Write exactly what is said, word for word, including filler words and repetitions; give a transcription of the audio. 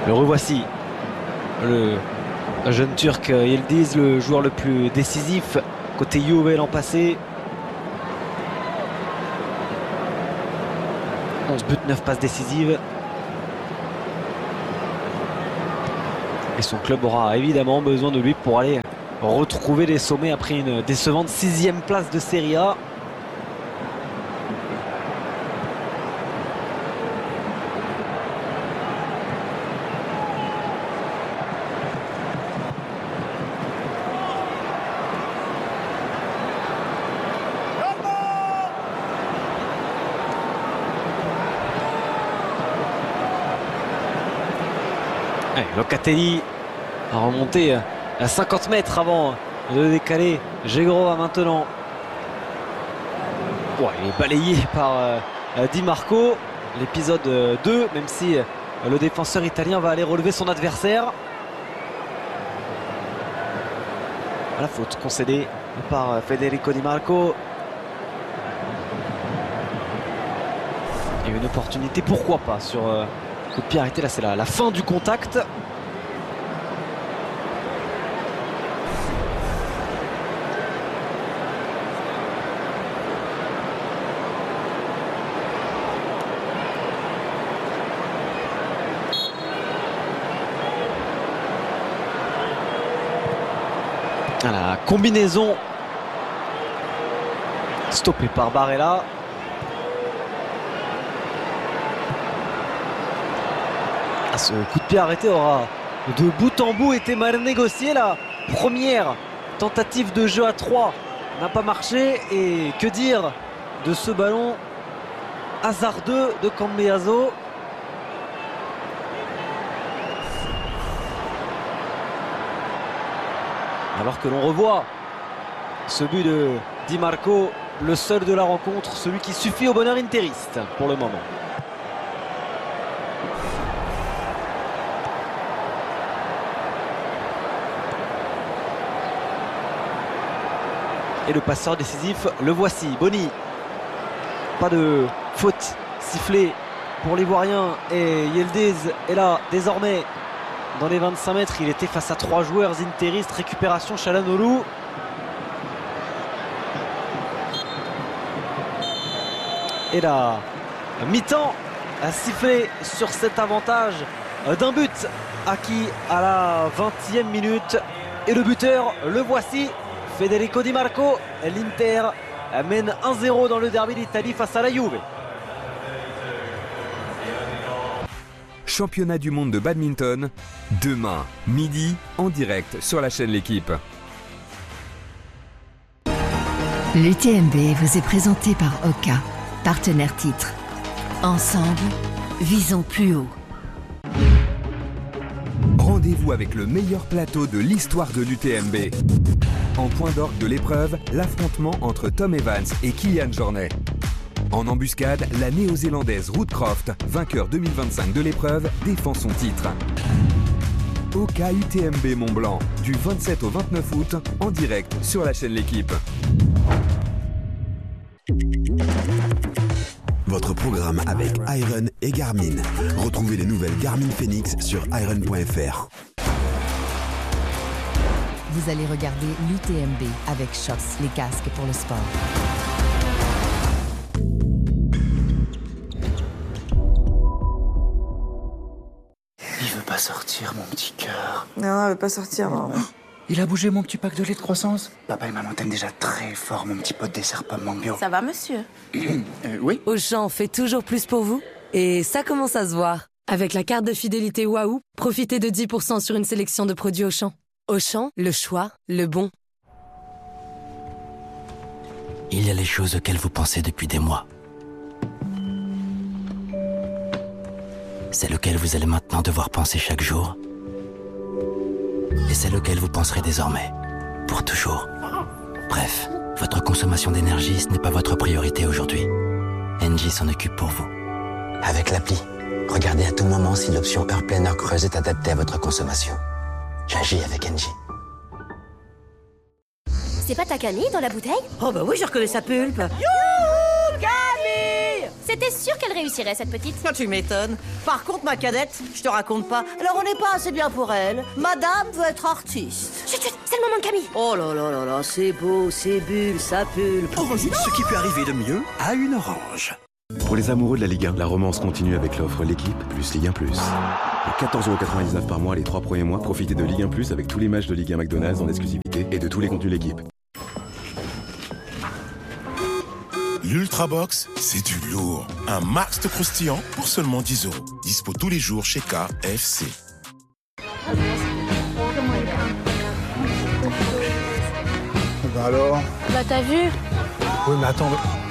Le revoici. Le jeune Turc Yildiz, le joueur le plus décisif côté Juve l'an passé. onze buts, neuf passes décisives. Et son club aura évidemment besoin de lui pour aller retrouver les sommets après une décevante sixième place de Serie A. Locatelli a remonté à cinquante mètres avant de décaler. Gerova maintenant. Ouais, il est balayé par euh, Di Marco. L'épisode deux, même si euh, le défenseur italien va aller relever son adversaire. La faute concédée par Federico Di Marco. Il y a une opportunité, pourquoi pas, sur euh, coup de pied arrêté. Là, c'est la, la fin du contact. La combinaison stoppée par Barella. Ah, ce coup de pied arrêté aura de bout en bout été mal négocié. La première tentative de jeu à trois n'a pas marché. Et que dire de ce ballon hasardeux de Cambiaso. Alors que l'on revoit ce but de Di Marco, le seul de la rencontre, celui qui suffit au bonheur interiste pour le moment. Et le passeur décisif, le voici, Boni. Pas de faute sifflée pour l'Ivoirien et Yildiz est là désormais. Dans les vingt-cinq mètres, il était face à trois joueurs interistes. Récupération Çalhanoğlu. Et la mi-temps a sifflé sur cet avantage d'un but acquis à la vingtième minute. Et le buteur, le voici, Federico Di Marco. L'Inter mène un zéro dans le derby d'Italie face à la Juve. Championnat du monde de badminton, demain, midi, en direct sur la chaîne L'Équipe. L'U T M B vous est présenté par Oka, partenaire titre. Ensemble, visons plus haut. Rendez-vous avec le meilleur plateau de l'histoire de l'U T M B. En point d'orgue de l'épreuve, l'affrontement entre Tom Evans et Kilian Jornet. En embuscade, la néo-zélandaise Ruth Croft, vainqueur deux mille vingt-cinq de l'épreuve, défend son titre. Oka U T M B Mont-Blanc, du vingt-sept au vingt-neuf août, en direct sur la chaîne L'Équipe. Votre programme avec Iron et Garmin. Retrouvez les nouvelles Garmin Phoenix sur iron point f r. Vous allez regarder l'U T M B avec Shox, les casques pour le sport. Il veut pas sortir, mon petit cœur. Non, il veut pas sortir, non. Il a bougé mon petit pack de lait de croissance. Papa et maman t'aiment déjà très fort, mon petit pot de dessert pomme mangue. Ça va, monsieur? euh, Oui. Auchan fait toujours plus pour vous. Et ça commence à se voir. Avec la carte de fidélité Waouh, profitez de dix pour cent sur une sélection de produits Auchan. Auchan, le choix, le bon. Il y a les choses auxquelles vous pensez depuis des mois. Celles auxquelles vous allez maintenant devoir penser chaque jour. Et celles auxquelles vous penserez désormais, pour toujours. Bref, votre consommation d'énergie, ce n'est pas votre priorité aujourd'hui. Engie s'en occupe pour vous. Avec l'appli, regardez à tout moment si l'option heure pleine heure creuse est adaptée à votre consommation. J'agis avec Engie. C'est pas ta Camille dans la bouteille? Oh bah oui, je reconnais sa pulpe. Youhou, Camille! C'est J'étais sûre qu'elle réussirait, cette petite. Ah, tu m'étonnes. Par contre, ma cadette, je te raconte pas. Alors, on n'est pas assez bien pour elle. Madame veut être artiste. Chut, chut, c'est le moment de Camille. Oh là là là là, c'est beau, c'est bulle, ça pulpe. Orange, ce qui peut arriver de mieux à une orange. Pour les amoureux de la Ligue un, la romance continue avec l'offre L'équipe plus Ligue un plus. Pour quatorze euros quatre-vingt-dix-neuf par mois les trois premiers mois, profitez de Ligue un plus avec tous les matchs de Ligue un McDonald's en exclusivité et de tous les contenus L'équipe. L'Ultrabox, c'est du lourd. Un max de croustillant pour seulement dix euros. Dispo tous les jours chez K F C. Bah alors ? Bah t'as vu ? Oui mais attends...